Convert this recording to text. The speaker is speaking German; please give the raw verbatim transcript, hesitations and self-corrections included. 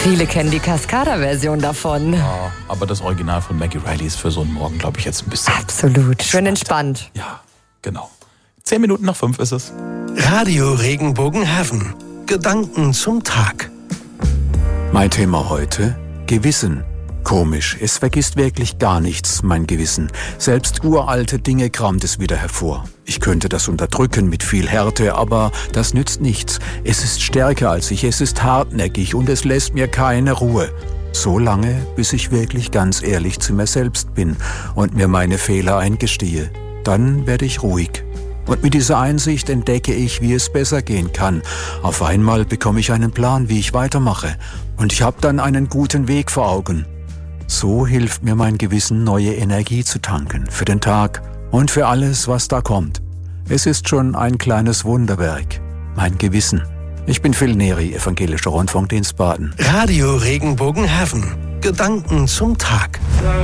Viele kennen die Cascada-Version davon. Ja, aber das Original von Maggie Reilly ist für so einen Morgen, glaube ich, jetzt ein bisschen... Absolut, schön entspannt. Ja, genau. Zehn Minuten nach fünf ist es. Radio Regenbogen-Haven. Gedanken zum Tag. Mein Thema heute: Gewissen. Komisch, es vergisst wirklich gar nichts, mein Gewissen. Selbst uralte Dinge kramt es wieder hervor. Ich könnte das unterdrücken mit viel Härte, aber das nützt nichts. Es ist stärker als ich, es ist hartnäckig und es lässt mir keine Ruhe. So lange, bis ich wirklich ganz ehrlich zu mir selbst bin und mir meine Fehler eingestehe. Dann werde ich ruhig. Und mit dieser Einsicht entdecke ich, wie es besser gehen kann. Auf einmal bekomme ich einen Plan, wie ich weitermache. Und ich habe dann einen guten Weg vor Augen. So hilft mir mein Gewissen, neue Energie zu tanken für den Tag und für alles, was da kommt. Es ist schon ein kleines Wunderwerk, mein Gewissen. Ich bin Phil Neri, Evangelischer Rundfunkdienst Baden. Radio Regenbogen-Haven. Gedanken zum Tag.